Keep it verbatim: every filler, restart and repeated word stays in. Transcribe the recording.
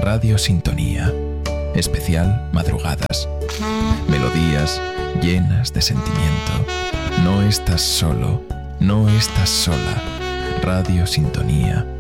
Radio Sintonía. Especial madrugadas. Melodías llenas de sentimiento. No estás solo, no estás sola. Radio Sintonía